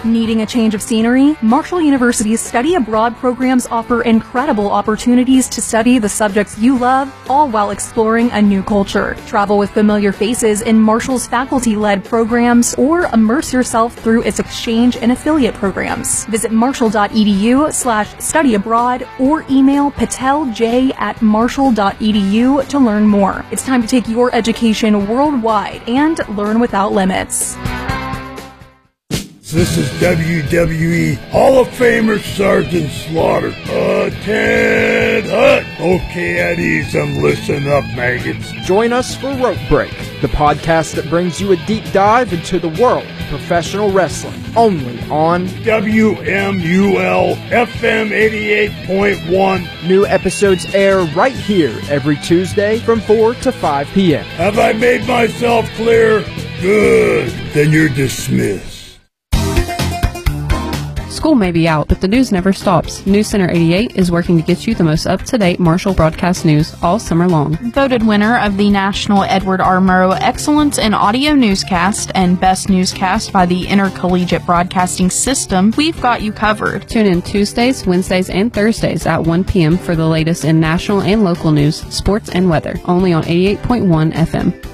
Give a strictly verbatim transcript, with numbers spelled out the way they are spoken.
Needing a change of scenery? Marshall University's study abroad programs offer incredible opportunities to study the subjects you love, all while exploring a new culture. Travel with familiar faces in Marshall's faculty-led programs or immerse yourself through its exchange and affiliate programs. Visit marshall.edu slash study abroad or email patelj at marshall.edu to learn more. It's time to take your education worldwide and learn without limits. This is W W E Hall of Famer Sergeant Slaughter. Uh, Ted Hutt. Okay, at ease, I'm listen up, maggots. Join us for Rope Break, the podcast that brings you a deep dive into the world of professional wrestling, only on W M U L F M eighty-eight point one. New episodes air right here every Tuesday from four to five p.m. Have I made myself clear? Good. Then you're dismissed. School may be out, but the news never stops. News Center eighty-eight is working to get you the most up-to-date Marshall broadcast news all summer long. Voted winner of the National Edward R. Murrow Excellence in Audio Newscast and Best Newscast by the Intercollegiate Broadcasting System, we've got you covered. Tune in Tuesdays, Wednesdays, and Thursdays at one p.m. for the latest in national and local news, sports, and weather, only on eighty-eight point one F M.